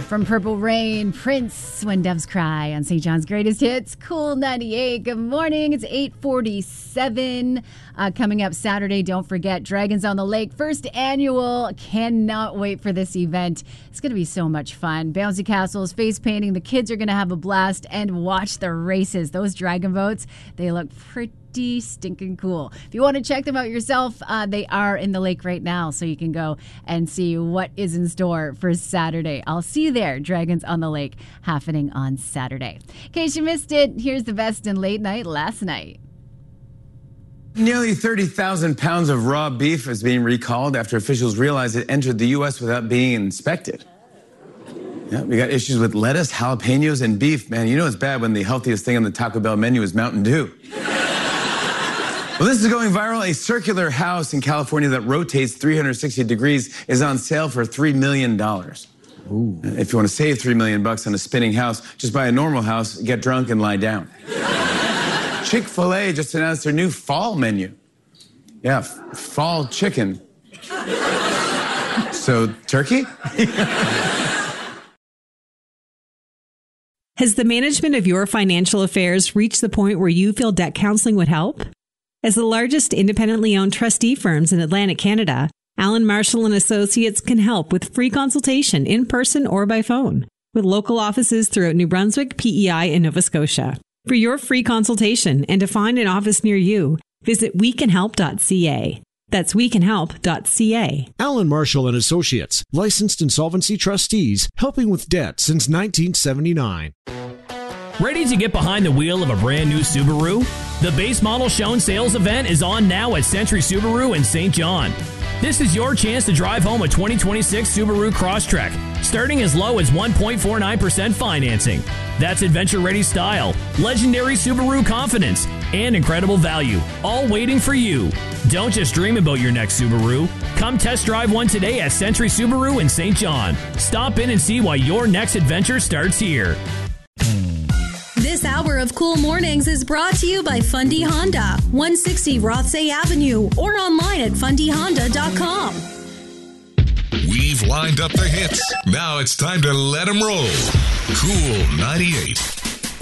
From Purple Rain, Prince, When Doves Cry on St. John's Greatest Hits, Cool 98. Good morning. It's 8:47. Coming up Saturday, don't forget, Dragons on the Lake, first annual. Cannot wait for this event. It's going to be so much fun. Bouncy castles, face painting. The kids are going to have a blast, and watch the races. Those dragon boats, they look pretty stinking cool. If you want to check them out yourself, they are in the lake right now, so you can go and see what is in store for Saturday. I'll see you there. Dragons on the Lake happening on Saturday. In case you missed it, here's the best in late night last night. Nearly 30,000 pounds of raw beef is being recalled after officials realized it entered the U.S. without being inspected. Yeah, we got issues with lettuce, jalapenos, and beef. Man, you know it's bad when the healthiest thing on the Taco Bell menu is Mountain Dew. Well, this is going viral. A circular house in California that rotates 360 degrees is on sale for $3 million. Ooh. If you want to save $3 million on a spinning house, just buy a normal house, get drunk, and lie down. Chick-fil-A just announced their new fall menu. Yeah, fall chicken. So, turkey? Has the management of your financial affairs reached the point where you feel debt counseling would help? As the largest independently owned trustee firms in Atlantic Canada, Allen Marshall & Associates can help with free consultation in person or by phone, with local offices throughout New Brunswick, PEI, and Nova Scotia. For your free consultation and to find an office near you, visit wecanhelp.ca. That's wecanhelp.ca. Allen Marshall & Associates, licensed insolvency trustees, helping with debt since 1979. Ready to get behind the wheel of a brand new Subaru? The base model shown sales event is on now at Century Subaru in St. John. This is your chance to drive home a 2026 Subaru Crosstrek, starting as low as 1.49% financing. That's adventure-ready style, legendary Subaru confidence, and incredible value, all waiting for you. Don't just dream about your next Subaru. Come test drive one today at Century Subaru in St. John. Stop in and see why your next adventure starts here. This hour of Cool Mornings is brought to you by Fundy Honda, 160 Rothsay Avenue, or online at fundyhonda.com. We've lined up the hits. Now it's time to let them roll. Cool 98.